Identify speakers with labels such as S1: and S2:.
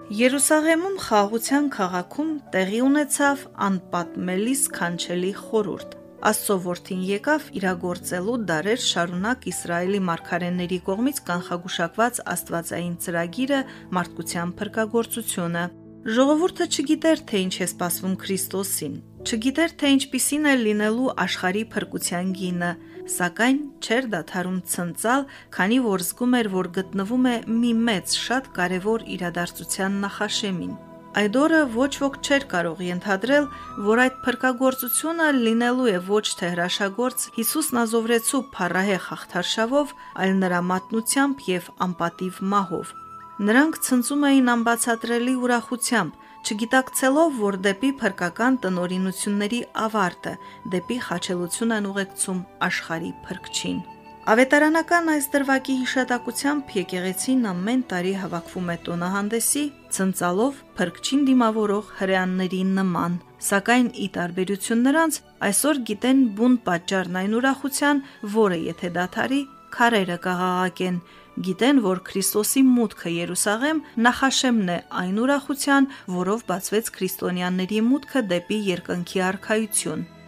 S1: Երուսաղեմում խաղաղության քաղաքում տեղի ունեցավ անպատմելի սքանչելի խորհուրդ։ Աստծո որդին եկավ իրագործելու դարեր շարունակ Իսրայելի մարգարեների կողմից կանխագուշակված աստվածային ծրագիրը մարդկության փրկagorցությունը։ Ժողովուրդը չգիտեր, թե ինչ է սպասվում Քրիստոսին, չգիտեր, թե ինչպիսին է լինելու աշխարհի փրկության գինը, սակայն չէր դադարում ցնծալ, քանի որ զգում էր, որ գտնվում է մի մեծ, շատ կարևոր իրադարձության նախաշեմին։ Այդ օրը ոչ ոք չէր կարող ենթադրել, որ այդ փրկagorցությունը լինելու է ոչ թե հրաշագործ Հիսուս Նազովրեցու փառահեղ հաղթարշավով, այլ նրա մատնությամբ եւ անպատիվ մահով։ Նրանք ցնծում էին անբացատրելի ուրախությամբ, չգիտակցելով, որ դեպի փրկական տնօրինությունների ավարտը, դեպի խաչելություն են ուղեկցում աշխարհի փրկչին։ Ավետարանական այս դրվագի հիշատակությամբ եկեղեցին ամեն տարի հավաքվում է տոնահանդեսի, ցնծալով փրկչին դիմավորող հրեաների նման, սակայն ի տարբերություն նրանց, այսօր գիտեն բուն պատճառն այն ուրախության, որը եթե դադարի, քարերը կաղաղակեն, գիտեն, որ Քրիստոսի մուտքը Երուսաղեմ նախաշեմն է այն ուրախության, որով բացվեց քրիստոնյաների մուտքը դեպի երկնքի արքայություն։